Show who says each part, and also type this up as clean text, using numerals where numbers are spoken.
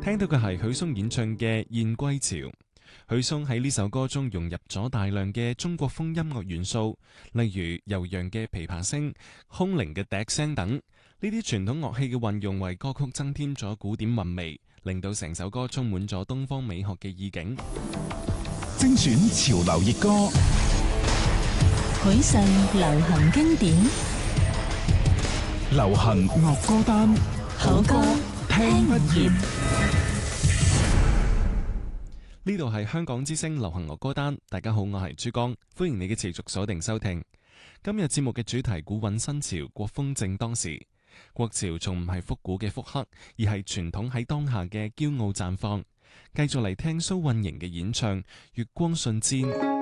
Speaker 1: 聽到嘅係許嵩演唱嘅《燕歸潮》。許嵩喺呢首歌中融入咗大量嘅中國風音樂元素，例如悠揚嘅琵琶聲、空靈嘅笛聲等。呢啲傳統樂器嘅運用為歌曲增添咗古典韻味，令到成首歌充滿咗東方美學嘅意境。
Speaker 2: 精選潮流熱歌，
Speaker 3: 許慎流行經典，
Speaker 2: 流行樂歌單，
Speaker 3: 好歌聽不厭。
Speaker 1: 呢度係香港之聲流行樂歌單，大家好，我係珠江，歡迎你嘅持續鎖定收聽。今日節目嘅主題古韻新潮，國風正當時。國潮從唔係復古嘅復刻，而係傳統喺當下嘅驕傲綻放。繼續嚟聽蘇運瑩嘅演唱《月光瞬間》。